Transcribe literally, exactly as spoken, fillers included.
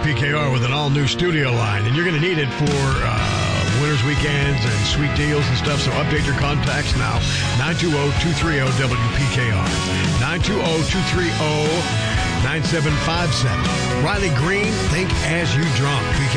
P K R with an all-new studio line, and you're going to need it for uh, winners weekends and sweet deals and stuff, so update your contacts now. nine two zero, two three zero, W P K R. nine two zero, two three zero, nine seven five seven. Riley Green, think as you drunk. P K